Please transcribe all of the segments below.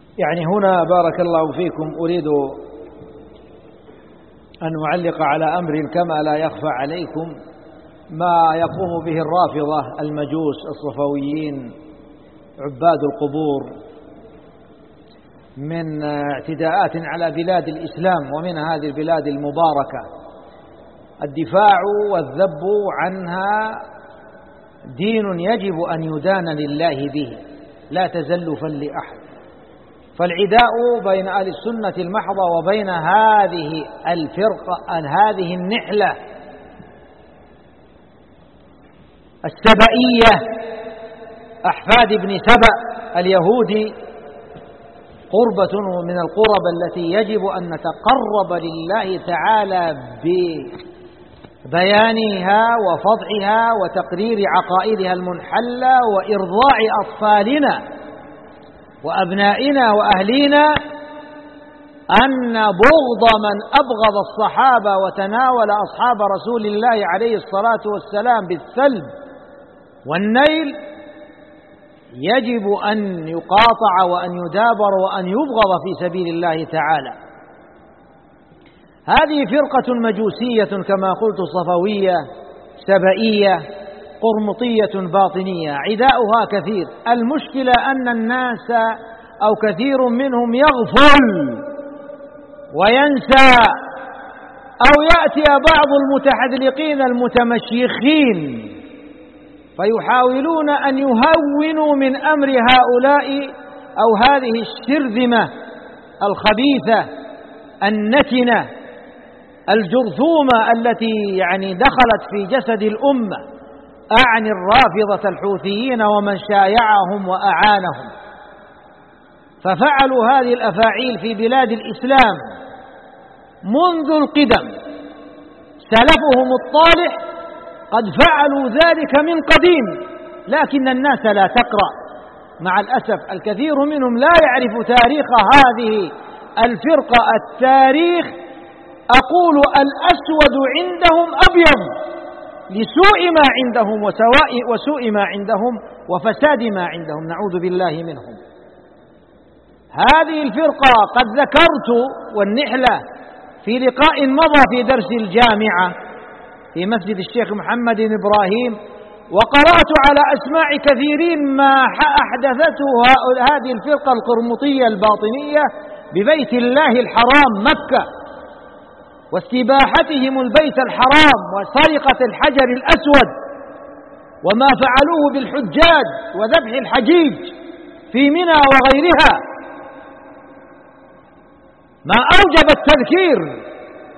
يعني هنا بارك الله فيكم أريد أن أعلق على أمر كما لا يخفى عليكم ما يقوم به الرافضة المجوس الصفويين عباد القبور من اعتداءات على بلاد الإسلام ومن هذه البلاد المباركة. الدفاع والذب عنها دين يجب أن يدان لله به لا تزلفا لأحد. فالعداء بين أهل السنة المحضة وبين هذه الفرقة هذه النحلة السبئية أحفاد ابن سبأ اليهودي قربة من القرب التي يجب أن نتقرب لله تعالى ببيانها وفضحها وتقرير عقائدها المنحلة وإرضاع أطفالنا وأبنائنا وأهلينا أن بغض من أبغض الصحابة وتناول أصحاب رسول الله عليه الصلاة والسلام بالسلب والنيل يجب أن يقاطع وأن يدابر وأن يبغض في سبيل الله تعالى. هذه فرقة مجوسية كما قلت صفوية سبئية قرمطية باطنية عداؤها كثير. المشكلة أن الناس أو كثير منهم يغفل وينسى أو يأتي بعض المتحذلقين المتمشيخين فيحاولون أن يهونوا من أمر هؤلاء أو هذه الشرذمة الخبيثة النتنة الجرثومة التي يعني دخلت في جسد الأمة، أعني الرافضة الحوثيين ومن شايعهم وأعانهم، ففعلوا هذه الأفاعيل في بلاد الإسلام منذ القدم. سلفهم الطالح قد فعلوا ذلك من قديم، لكن الناس لا تقرأ. مع الأسف الكثير منهم لا يعرف تاريخ هذه الفرقة. التاريخ أقول الأسود عندهم أبيض لسوء ما عندهم وسوء ما عندهم وفساد ما عندهم، نعوذ بالله منهم. هذه الفرقة قد ذكرت والنحلة في لقاء مضى في درس الجامعة في مسجد الشيخ محمد بن إبراهيم، وقرأت على أسماع كثيرين ما أحدثته هذه الفرقة القرمطية الباطنية ببيت الله الحرام مكة، واستباحتهم البيت الحرام وسرقة الحجر الأسود وما فعلوه بالحجاج وذبح الحجيج في منى وغيرها، ما أوجب التذكير.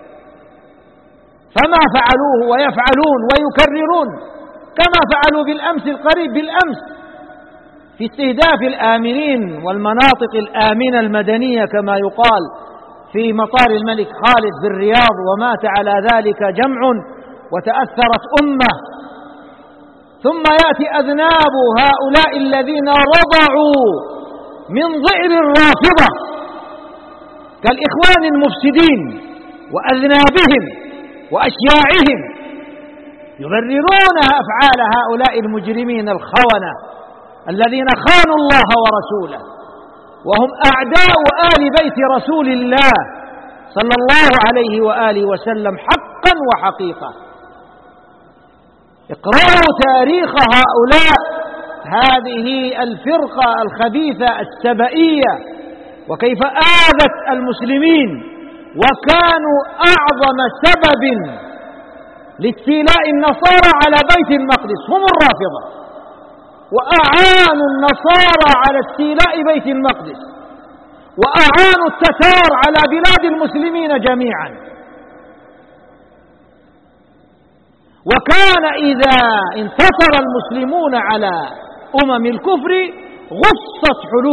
فما فعلوه ويفعلون ويكررون كما فعلوا بالأمس القريب بالأمس في استهداف الآمنين والمناطق الآمنة المدنية كما يقال في مطار الملك خالد بالرياض، ومات على ذلك جمع وتأثرت أمة. ثم يأتي أذناب هؤلاء الذين رضعوا من ضئر الرافضة كالإخوان المفسدين وأذنابهم وأشياعهم يبررون أفعال هؤلاء المجرمين الخونة الذين خانوا الله ورسوله، وهم أعداء آل بيت رسول الله صلى الله عليه وآله وسلم حقا وحقيقة. اقرأوا تاريخ هؤلاء هذه الفرقة الخبيثة السبئية وكيف آذت المسلمين، وكانوا أعظم سبب لاستيلاء النصارى على بيت المقدس هم الرافضة، وأعانوا النصارى على استيلاء بيت المقدس، وأعانوا التتار على بلاد المسلمين جميعا. وكان إذا انتصر المسلمون على أمم الكفر غصت حلول